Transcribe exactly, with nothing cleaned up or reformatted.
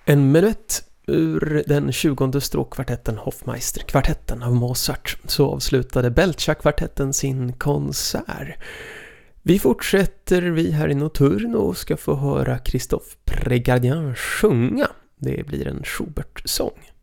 En menuett ur den tjugonde stråkkvartetten Hofmeister-kvartetten av Mozart, så avslutade Belcha-kvartetten sin konsert. Vi fortsätter vi här i Notturno och ska få höra Christophe Prégardien sjunga. Det blir en Schubert-sång.